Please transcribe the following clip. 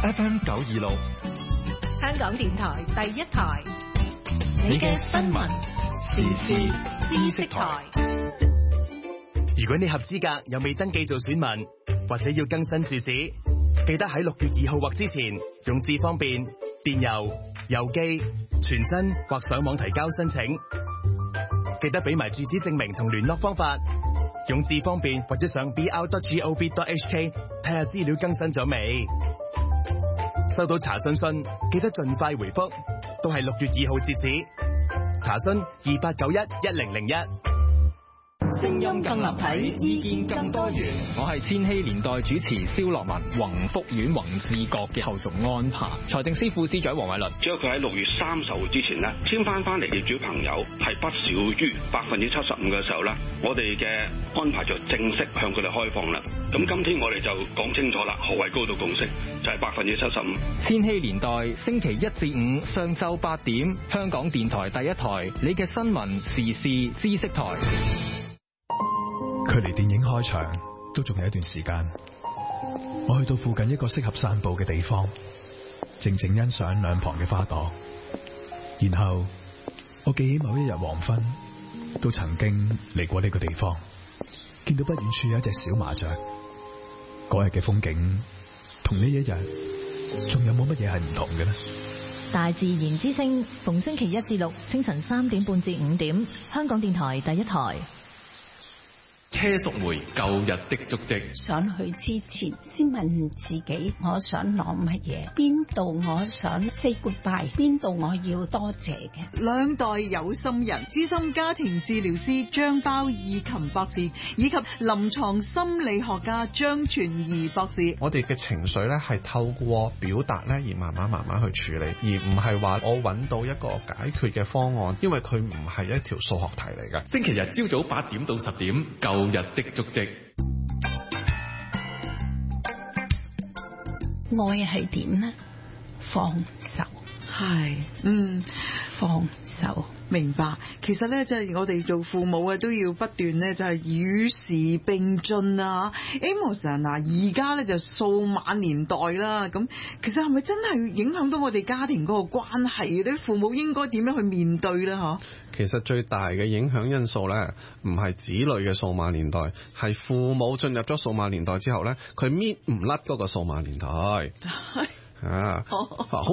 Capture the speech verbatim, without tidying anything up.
F M 九二六， 香港電台第一台， 你嘅新聞時事知識台。 如果你合資格又未登記做選民，或者要更新住址，記得喺六月二號或之前用智方便、電郵、郵寄、傳真或上網提交申請。記得俾埋住址證明同聯絡方法，用智方便或者上 b r dot gov dot h k 睇下資料更新咗未。收到查詢信，記得盡快回覆，都係六月二號截止。查詢二八九一一零零一。 聲音更立體，意見更多元。 我係千禧年代主持蕭樂文。宏福苑宏志閣嘅後續安排，財政司副司長黃偉綸， 只要佢喺六月三十號之前咧簽翻翻嚟，業主朋友係不少於百分之七十五嘅時候咧，我哋嘅安排就正式向佢哋開放啦。咁今天我哋就講清楚啦，何謂高度共識，就係百分之七十五。 千禧年代星期一至五上晝八點，香港電台第一台，你嘅新聞時事知識台。 距離電影開場都仲有一段時間，我去到附近一個適合散步嘅地方，靜靜欣賞兩旁嘅花朵。然後我記起某一日黃昏都曾經嚟過呢個地方，見到不遠處有一隻小麻雀。嗰日嘅風景同呢一日仲有冇乜嘢係唔同嘅呢？ 大自然之聲，逢星期一至六清晨三點半至五點，香港電台第一台。 車淑梅舊日的足跡。 上去之前先問自己，我想攞乜嘢，邊度我想 say goodbye， 邊度我要多謝嘅。 兩代有心人，資深家庭治療師張包義琴博士以及臨床心理學家張傳儀博士。 我哋嘅情緒咧係透過表達咧而慢慢慢慢去處理，而唔係話我揾到一個解決嘅方案，因為佢唔係一條數學題嚟嘅。 星期日朝早八點到十點，舊日的足跡。 愛係點呢？放手。 係，嗯， 放手。 明白，其實咧就係、是、我哋做父母嘅都要不斷咧就係、是、與時並進啊。Amos 嗱，而家咧就數碼年代啦，咁其實係咪真係影響到我哋家庭嗰個關係？啲父母應該點樣去面對咧？嗬， 其實最大嘅影響因素咧，唔係子女嘅數碼年代，係父母進入咗數碼年代之後咧，佢搣唔甩嗰個數碼年代啊。好